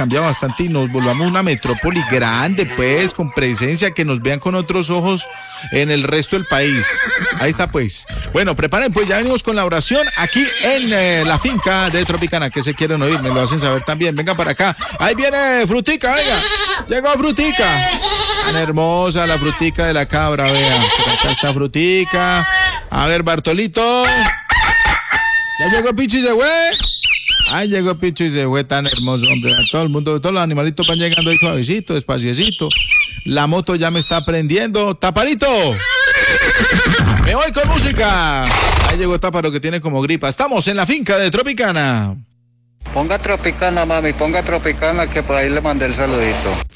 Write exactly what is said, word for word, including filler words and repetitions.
cambiado bastante y nos volvamos una metrópoli grande, pues, con presencia, que nos vean con otros ojos en el resto del país. Ahí está, pues. Bueno, preparen, pues, ya venimos con la oración aquí en eh, la finca de Tropicana. ¿Qué se quieren oír? Me lo hacen saber también. Venga para acá. Ahí viene Frutica, venga. Llegó Frutica. Tan hermosa la Frutica de la cabra, vea. Por acá está Frutica. A ver, Bartolito. Ya llegó Picho y se fue. Ay, llegó Picho y se fue, tan hermoso, hombre. Todo el mundo, todos los animalitos van llegando ahí suavecito, despaciecito. La moto ya me está prendiendo. ¡Taparito! Me voy con música. Ahí llegó Táparo, que tiene como gripa. Estamos en la finca de Tropicana. Ponga Tropicana, mami, ponga Tropicana, que por ahí le mandé el saludito.